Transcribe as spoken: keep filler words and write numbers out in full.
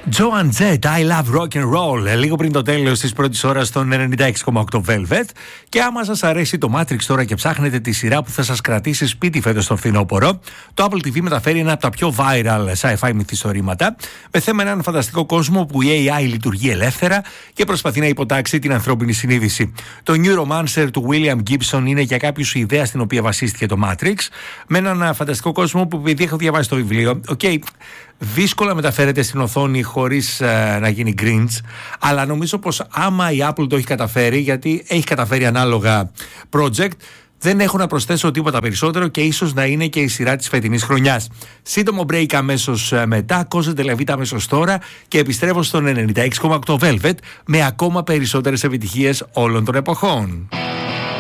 Joan Jett, I love rock and roll. Λίγο πριν το τέλος της πρώτης ώρας στον ενενήντα έξι κόμμα οκτώ Velvet. Και άμα σας αρέσει το Matrix τώρα και ψάχνετε τη σειρά που θα σας κρατήσει σπίτι φέτος στο φθινόπωρο, το Apple τι βι μεταφέρει ένα από τα πιο viral sci-fi μυθιστορήματα, με θέμα έναν φανταστικό κόσμο που η έι άι λειτουργεί ελεύθερα και προσπαθεί να υποτάξει την ανθρώπινη συνείδηση. Το Neuromancer του William Gibson είναι για κάποιους η ιδέα στην οποία βασίστηκε το Matrix, με έναν φανταστικό κόσμο που, επειδή έχω διαβάσει το βιβλίο, okay, δύσκολα μεταφέρεται στην οθόνη χωρίς uh, να γίνει cringe, αλλά νομίζω πως άμα η Apple το έχει καταφέρει, γιατί έχει καταφέρει ανάλογα project, δεν έχω να προσθέσω τίποτα περισσότερο και ίσως να είναι και η σειρά της φετινής χρονιάς. Σύντομο break αμέσως μετά, Κώστας Τελαβίτα αμέσως τώρα και επιστρέφω στον ενενήντα έξι κόμμα οκτώ Velvet με ακόμα περισσότερες επιτυχίες όλων των εποχών.